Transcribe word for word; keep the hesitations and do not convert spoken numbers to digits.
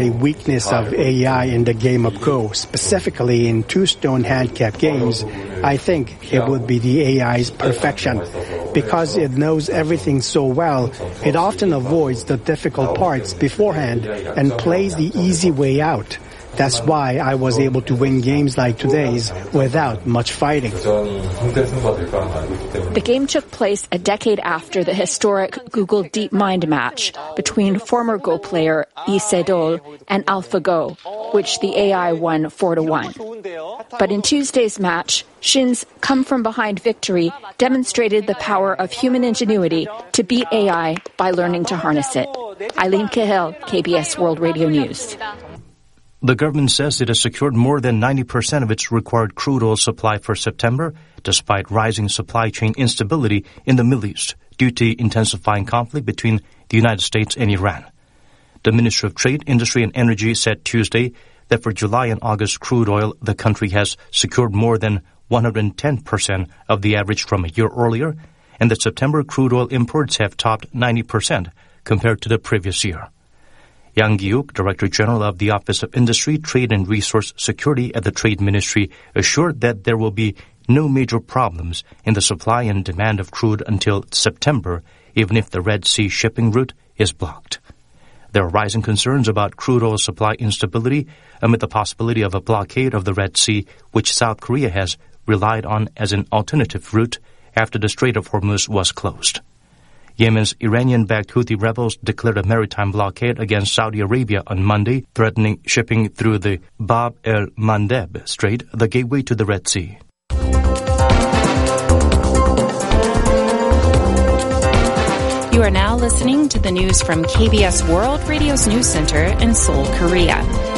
A weakness of A I in the game of Go, specifically in two-stone handicap games, I think it would be the A I's perfection. Because it knows everything so well, it often avoids the difficult parts beforehand and plays the easy way out. That's why I was able to win games like today's without much fighting. The game took place a decade after the historic Google DeepMind match between former Go player Lee Sedol and AlphaGo, which the A I won four to one. But in Tuesday's match, Shin's come-from-behind victory demonstrated the power of human ingenuity to beat A I by learning to harness it. Eileen Cahill, K B S World Radio News. The government says it has secured more than ninety percent of its required crude oil supply for September, despite rising supply chain instability in the Middle East due to intensifying conflict between the United States and Iran. The Ministry of Trade, Industry and Energy said Tuesday that for July and August crude oil, the country has secured more than one hundred ten percent of the average from a year earlier, and that September crude oil imports have topped ninety percent compared to the previous year. Yang Gi-uk, Director General of the Office of Industry, Trade and Resource Security at the Trade Ministry, assured that there will be no major problems in the supply and demand of crude until September, even if the Red Sea shipping route is blocked. There are rising concerns about crude oil supply instability amid the possibility of a blockade of the Red Sea, which South Korea has relied on as an alternative route after the Strait of Hormuz was closed. Yemen's Iranian-backed Houthi rebels declared a maritime blockade against Saudi Arabia on Monday, threatening shipping through the Bab el-Mandeb Strait, the gateway to the Red Sea. You are now listening to the news from K B S World Radio's News Center in Seoul, Korea.